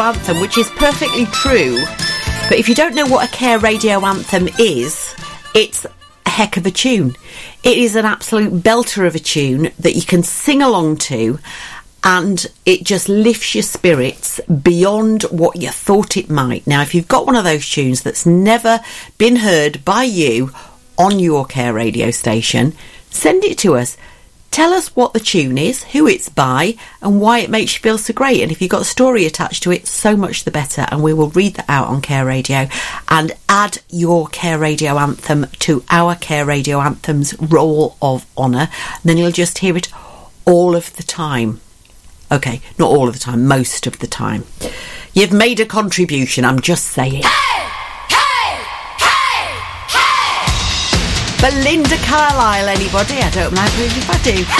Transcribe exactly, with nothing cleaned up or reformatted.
anthem, which is perfectly true. But if you don't know what a Care Radio anthem is, it's a heck of a tune. It is an absolute belter of a tune that you can sing along to, and it just lifts your spirits beyond what you thought it might. Now, if you've got one of those tunes that's never been heard by you on your Care Radio station, send it to us. Tell us what the tune is, who it's by, and why it makes you feel so great. And if you've got a story attached to it, so much the better. And we will read that out on Care Radio and add your Care Radio anthem to our Care Radio Anthems Roll of Honour. And then you'll just hear it all of the time. Okay, not all of the time, most of the time. You've made a contribution, I'm just saying. Belinda Carlisle, anybody? I don't mind if I do.